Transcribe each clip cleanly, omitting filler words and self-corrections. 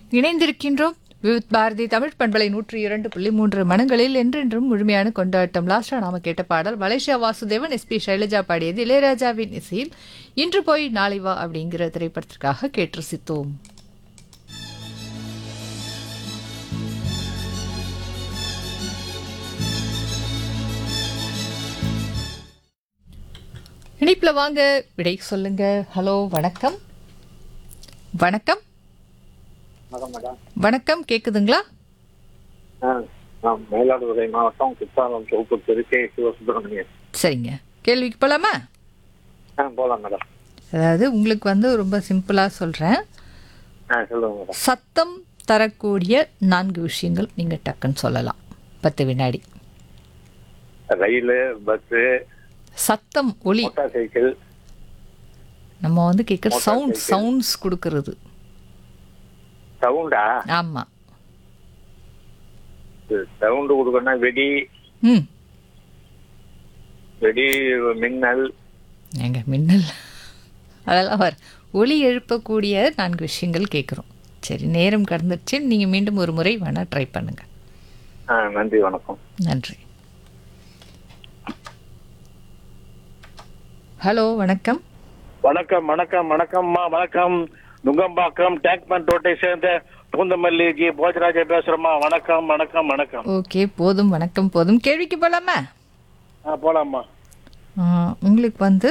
இணைந்திருக்கின்றோம் விவித் பாரதி தமிழ் பண்பலை 102.3 மனங்களில் என்றென்றும் முழுமையான கொண்டாட்டம். லாஸ்டா நாம கேட்ட பாடல் மலேசியா வாசுதேவன் எஸ்பி சைலஜா பாடியது. இளையராஜாவின் இசையில் இன்று போய் நாளை வா அப்படிங்கிற திரைப்படத்திற்காக கேட்டு ரசித்தோம். இணைப்புல வாங்க, விடை சொல்லுங்க. ஹலோ, வணக்கம். வணக்கம் வணக்கம், கேக்குதுங்களா? மயிலாடுதுறை மாவட்டம் குற்றாலம் தொகுப்பு தெருக்கே சிவசுப்பிரமணியன். சரிங்க, கேள்விக்கு போலாமா? போலாம் மேடம். அதாவது உங்களுக்கு ரொம்ப சிம்பிளா சொல்றேன். சொல்லுங்க மேடம். சத்தம் தரக்கூடிய 4 விஷயங்கள் நீங்க டக்குன்னு சொல்லலாம். 10 வினாடி. ரயில், பஸ், சத்தம், ஒலி. Motor cycle. நம்ம கேட்குற மோட்டார் சவுண்ட்ஸ் கொடுக்கறது. சவுண்டா? ஆமா. சவுண்டு கொடுக்கணும். வெடி, ம் வெடி, மின்னல். எங்க மின்னல் அதெல்லாம் ஒலி எழுப்பக்கூடிய 4 விஷயங்கள் கேட்குறோம். சரி, நேரம் கடந்துருச்சு. நீங்கள் மீண்டும் ஒரு முறை வேணால் ட்ரை பண்ணுங்க. நன்றி, வணக்கம். நன்றி. ஹலோ, வணக்கம். வணக்கம் வணக்கம் வணக்கம்மா. வணக்கம். நுங்கம்பாக்கம் டேக்மன் ரோட்டை சேர்ந்த பூந்தமல்லி ஜி போஜராஜா பேசுறோம்மா. வணக்கம் வணக்கம் வணக்கம். ஓகே, போதும். வணக்கம் போதும். கேள்விக்கு போலாமா? போலாம்மா. உங்களுக்கு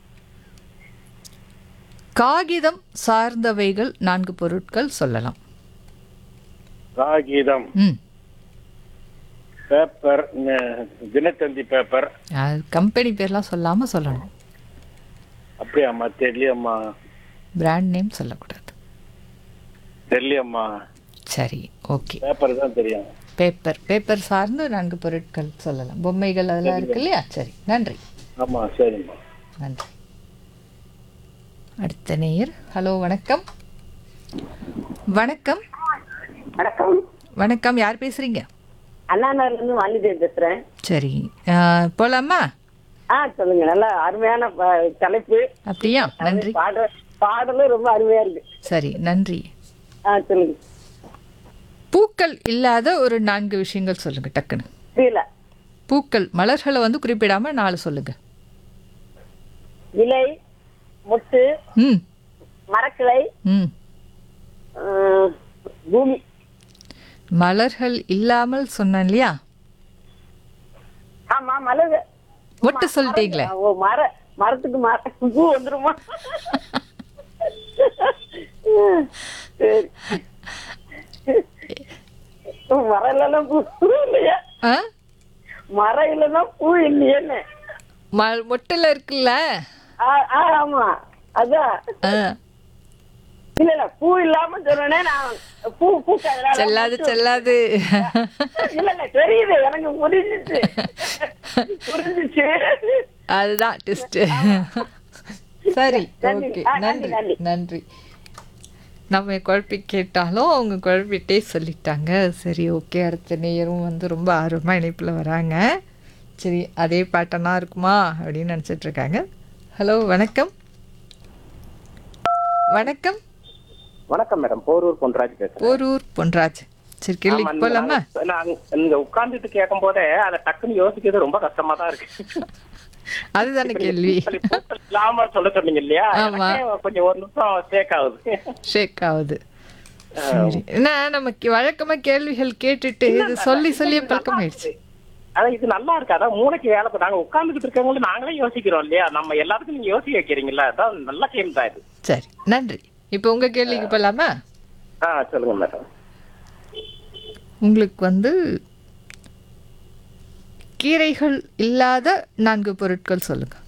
காகிதம் சார்ந்தவைகள் 4 பொருட்கள் சொல்லலாம். காகிதம், ம் பேப்பர், தினத்தந்தி பேப்பர். கம்பெனி பேர்லாம் சொல்லாமல் சொல்லணும். அப்படியாம்மா? தெரியலையம்மா. பிராண்ட் நேம் சொல்லக்கூடாது. தெரியலையம்மா. சரி, ஓகே. பேப்பர் தான் தெரியும். பேப்பர் சார்ந்து 4 பொருட்கள் சொல்லலாம். பொம்மைகள் அதெல்லாம் இருக்கு இல்லையா? சரி, நன்றி. ஆமா, சரிம்மா. நன்றி. அடுத்த நேயர். ஹலோ, வணக்கம். வணக்கம் வணக்கம். வணக்கம், யார் பேசுறீங்க? அண்ணாநகர்ல இருந்து வாலிதேவி பேசுறேன். சரி, போலாமா? சொல்லுங்க. நல்லா அருமையான தலைப்பு. அப்படியா? நன்றி. பாடலும் ரொம்ப அருமையா இருக்கு. சரி, நன்றி. சொல்லுங்க. பூக்கள் இல்லாத ஒரு 4 விஷயங்கள் சொல்லுங்க டக்குன்னு. புரியல. பூக்கள், மலர்களை குறிப்பிடாம 4 சொல்லுங்க. இலை, முட்டு, ம் மரக்கிளை, ம் பூமி. மலர்கள் இல்லாமல் சொன்னேன் இல்லையா? ஆமா, மலர். ஒட்டு சொல்லிட்டீங்களே. மரத்துக்கு பூ வந்துருமா? சரி. மரம் இல்லைன்னா பூ இல்லையா? மரம் இல்லைன்னா பூ இல்லையேன்னு. மொட்டில் இருக்குல்ல? ஆமா, அதான். இல்ல பூ இல்லாம சொன்னே நான். பூ செல்லாது செல்லாது. இல்ல தெரியுது, எனக்கு புரிஞ்சிச்சு. அதுதான் டெஸ்ட். சரி, ஓகே, நன்றி நன்றி. நம்ம குழப்பி கேட்டாலும் அவங்க குழப்பிட்டே சொல்லிட்டாங்க. சரி, ஓகே. அடுத்த நேயரும் ரொம்ப ஆர்வமாக இணைப்பில் வராங்க. சரி, அதே பாட்டனா இருக்குமா அப்படின்னு நினச்சிட்டு இருக்காங்க. ஹலோ, வணக்கம். வணக்கம் வணக்கம் மேடம். போரூர் பொன்ராஜ் பேசுறேன். போரூர் பொன்ராஜ். சரி, கேள்விக்கு போலாமா? நான் இங்க உட்கார்ந்துட்டு கேட்கும் போதே அதை டக்குன்னு யோசிக்கிறது ரொம்ப கஷ்டமா தான் இருக்கு. அதுதானே கேள்வி. இல்லாம சொல்ல சொன்னீங்க இல்லையா? ஆமா, கொஞ்சம் ஒரு நிமிஷம் ஷேக் ஆகுது. சரி, ஏன்னா நமக்கு வழக்கமா கேள்விகள் கேட்டுட்டு இது சொல்லி சொல்லியே பழக்கமாயிடுச்சு. அதான் இது நல்லா இருக்கு. அதான் மூளைக்கு வேலை. நாங்க உட்கார்ந்துட்டு இருக்கவங்களும் நாங்களே யோசிக்கிறோம் இல்லையா? நம்ம எல்லாத்துக்கும் நீங்க யோசிக்க வைக்கிறீங்களா? அதான் நல்ல கேள்வி தான் இது. சரி, நன்றி. இப்போ உங்க கேள்விக்கு போலாமா? சொல்லுங்க மேடம். உங்களுக்கு கீரைகள் இல்லாத 4 பொருட்கள் சொல்லுங்க.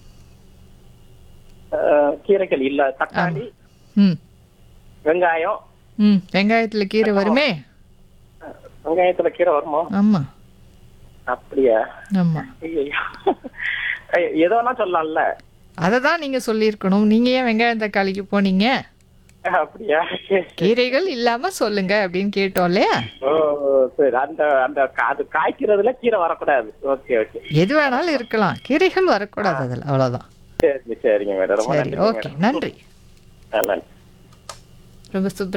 கீரைகள் இல்ல. தக்காளி, வெங்காயம். வெங்காயத்துல கீரை வருமே? வெங்காயத்துல கீரை வருமா? ஆமா. அப்படியா? ஆமா. எதோனா சொல்லலாம்ல. அததான் நீங்க சொல்லியிருக்கணும். நீங்க ஏன் வெங்காயம் தக்காளிக்கு போனீங்க? அப்படியா? கீரைகள் இல்லாம சொல்லுங்க அப்படின்னு கேட்டோம் இல்லையா? சரி, அந்த அது காய்க்கிறதுல கீரை வரக்கூடாது. Okay okay. எது வேணாலும் இருக்கலாம், கீரைகள் வரக்கூடாது அதுல. அவ்வளவுதான். சரி, சரிங்க மேடம். ரொம்ப நன்றி. ஓகே, நன்றி. நன்றி. ரொம்ப சூப்பர்.